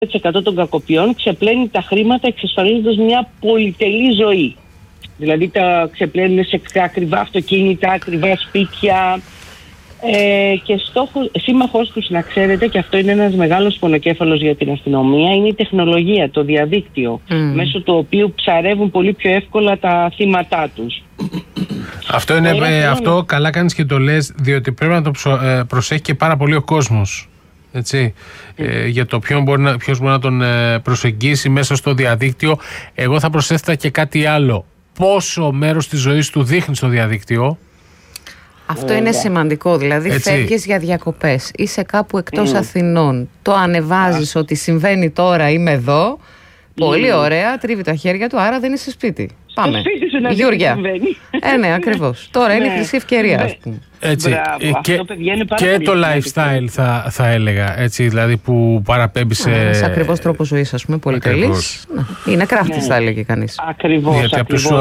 90% των κακοποιών ξεπλένει τα χρήματα εξασφαλίζοντας μια πολυτελή ζωή. Δηλαδή τα ξεπλένουν σε ακριβά αυτοκίνητα, ακριβά σπίτια και σύμμαχός τους, να ξέρετε, και αυτό είναι ένας μεγάλος πονοκέφαλος για την αστυνομία, είναι η τεχνολογία, το διαδίκτυο, μέσω του οποίου ψαρεύουν πολύ πιο εύκολα τα θύματά τους. Αυτό είναι, αυτό καλά κάνεις και το λες, διότι πρέπει να το προσέχει και πάρα πολύ ο κόσμος. Έτσι, για το ποιος μπορεί να τον προσεγγίσει μέσα στο διαδίκτυο. Εγώ θα προσέθετα και κάτι άλλο. Πόσο μέρος της ζωής του δείχνει στο διαδίκτυο. Αυτό είναι σημαντικό. Δηλαδή, φεύγεις για διακοπές, είσαι κάπου εκτός Αθηνών, το ανεβάζεις ότι συμβαίνει τώρα, είμαι εδώ. Πολύ ωραία, τρίβει τα χέρια του, άρα δεν είσαι σπίτι. Πάμε. Σπίτι σου να Γιούρια. Ναι, ακριβώς. Τώρα είναι η χρυσή ευκαιρία, ας πούμε. Έτσι. Και το lifestyle θα έλεγα, έτσι, δηλαδή που παραπέμπει σε ακριβώς τρόπο ζωής, ας πούμε, πολυτελής. Είναι κράφτης, θα έλεγε κανείς. Ακριβώς. Γιατί από τους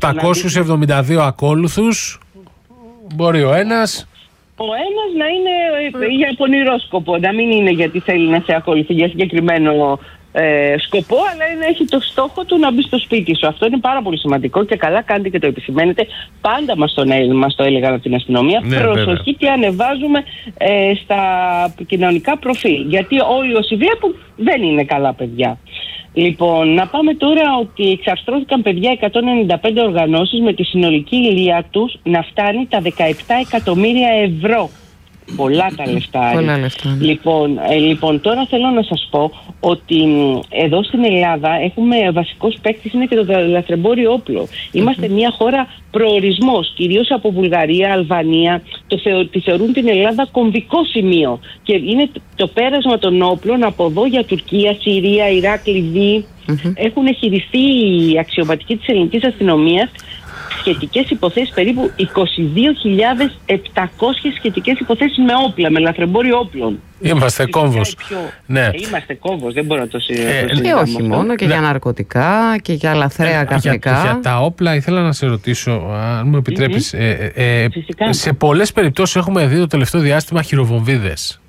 872 ακόλουθους μπορεί ο ένας να είναι για πονηρό σκοπό, να μην είναι γιατί θέλει να σε ακολουθεί για συγκεκριμένο σκοπό, αλλά να έχει το στόχο του να μπει στο σπίτι σου. Αυτό είναι πάρα πολύ σημαντικό και καλά κάνετε και το επισημαίνετε. Πάντα μας το έλεγαν από την αστυνομία. Ναι, προσοχή τι ανεβάζουμε στα κοινωνικά προφίλ. Γιατί όλοι όσοι βλέπουν δεν είναι καλά παιδιά. Λοιπόν, να πάμε τώρα ότι εξαρστρώθηκαν παιδιά 195 οργανώσεις με τη συνολική ηλία τους να φτάνει τα 17 εκατομμύρια ευρώ. Πολλά τα λεφτά. Λοιπόν, τώρα θέλω να σας πω ότι εδώ στην Ελλάδα έχουμε βασικός παίκτης είναι και το λαθρεμπόριο όπλο. Είμαστε μια χώρα προορισμός, κυρίως από Βουλγαρία, Αλβανία. Τη θεωρούν την Ελλάδα κομβικό σημείο. Και είναι το πέρασμα των όπλων από εδώ για Τουρκία, Συρία, Ιράκ, Λιβύη. Έχουν χειριστεί οι αξιωματικοί της ελληνικής αστυνομίας σχετικές υποθέσεις, περίπου 22.700 σχετικές υποθέσεις με όπλα, με λαθρεμπόριο όπλων. Είμαστε κόμβος. Ναι. Είμαστε κόμβος, δεν μπορώ να το συζητήσω. Και όχι μόνο, και για ναρκωτικά και για λαθρέα καπνικά. Για τα όπλα ήθελα να σε ρωτήσω, αν μου επιτρέπεις. Σε πολλές περιπτώσεις έχουμε δει το τελευταίο διάστημα χειροβομβίδες.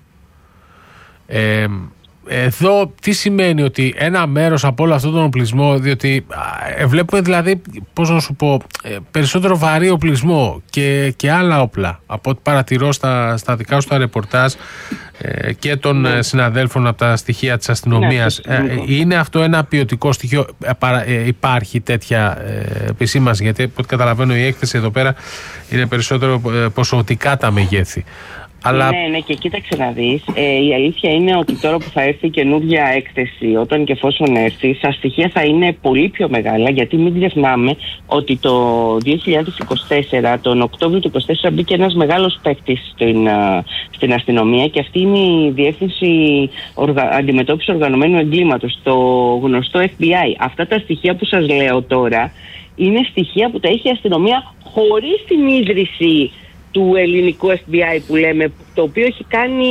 Εδώ τι σημαίνει ότι ένα μέρος από όλο αυτόν τον οπλισμό, διότι βλέπουμε δηλαδή, πώς να σου πω, περισσότερο βαρύ οπλισμό και άλλα όπλα από ό,τι παρατηρώ στα δικά σου τα ρεπορτάζ και των συναδέλφων από τα στοιχεία της αστυνομίας. Είναι αυτό ένα ποιοτικό στοιχείο? Υπάρχει τέτοια επισήμανση? Γιατί από ό,τι καταλαβαίνω η έκθεση εδώ πέρα είναι περισσότερο ποσοτικά τα μεγέθη. Αλλά... Ναι, και κοίταξε να δεις. Η αλήθεια είναι ότι τώρα που θα έρθει η καινούργια έκθεση, όταν και εφόσον έρθει, τα στοιχεία θα είναι πολύ πιο μεγάλα, γιατί μην ξεχνάμε ότι το 2024, τον Οκτώβριο του 2024, μπήκε ένας μεγάλος παίκτης στην αστυνομία, και αυτή είναι η Διεύθυνση Αντιμετώπισης Οργανωμένου Εγκλήματος, το γνωστό FBI. Αυτά τα στοιχεία που σας λέω τώρα είναι στοιχεία που τα είχε η αστυνομία χωρίς την ίδρυση του ελληνικού FBI που λέμε, το οποίο έχει κάνει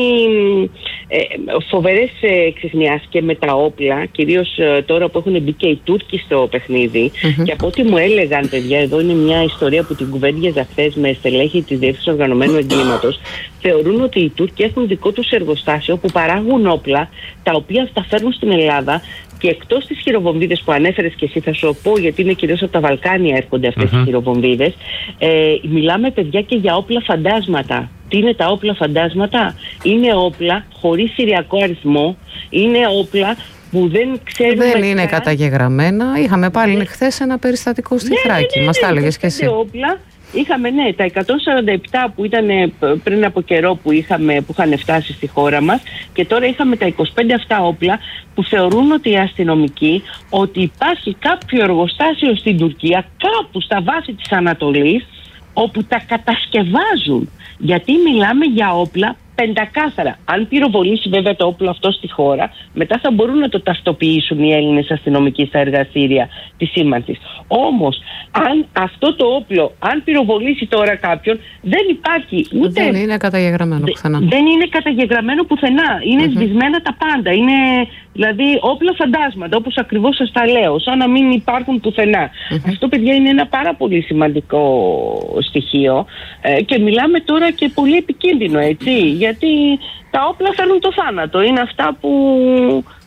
φοβερές ξεχνιάσεις και με τα όπλα, κυρίως τώρα που έχουν μπει και οι Τούρκοι στο παιχνίδι. Και από ό,τι μου έλεγαν, παιδιά, εδώ είναι μια ιστορία που την κουβέντιαζα χθες με στελέχη της Διεύθυνσης Οργανωμένου Εγκλήματος, θεωρούν ότι οι Τούρκοι έχουν δικό τους εργοστάσιο που παράγουν όπλα, τα οποία τα φέρνουν στην Ελλάδα. Και εκτός τις χειροβομβίδες που ανέφερες και εσύ, θα σου πω, γιατί είναι κυρίως από τα Βαλκάνια έρχονται αυτές οι χειροβομβίδες, μιλάμε, παιδιά, και για όπλα φαντάσματα. Τι είναι τα όπλα φαντάσματα? Είναι όπλα χωρίς συριακό αριθμό, είναι όπλα που δεν ξέρουμε. Δεν είναι καταγεγραμμένα. Είχαμε πάλι χθες ένα περιστατικό στη Θράκη. Μας τα έλεγες και εσύ. Όπλα. Είχαμε, τα 147 που ήταν πριν από καιρό που είχαν φτάσει στη χώρα μας, και τώρα είχαμε τα 25 αυτά όπλα που θεωρούν ότι οι αστυνομικοί ότι υπάρχει κάποιο εργοστάσιο στην Τουρκία, κάπου στα βάση της Ανατολής, όπου τα κατασκευάζουν. Γιατί μιλάμε για όπλα πεντακάθαρα. Αν πυροβολήσει βέβαια το όπλο αυτό στη χώρα, μετά θα μπορούν να το ταυτοποιήσουν οι Έλληνες αστυνομικοί στα εργαστήρια της σήμανσης. Όμως, αν αυτό το όπλο, αν πυροβολήσει τώρα κάποιον, δεν υπάρχει ούτε... Δεν είναι καταγεγραμμένο πουθενά. Δεν είναι καταγεγραμμένο πουθενά. Είναι σβησμένα τα πάντα. Είναι δηλαδή όπλα φαντάσματα, όπως ακριβώς σας τα λέω, σαν να μην υπάρχουν πουθενά. Αυτό, παιδιά, είναι ένα πάρα πολύ σημαντικό στοιχείο, και μιλάμε τώρα και πολύ επικίνδυνο, έτσι, γιατί τα όπλα φέρνουν το θάνατο. Είναι αυτά που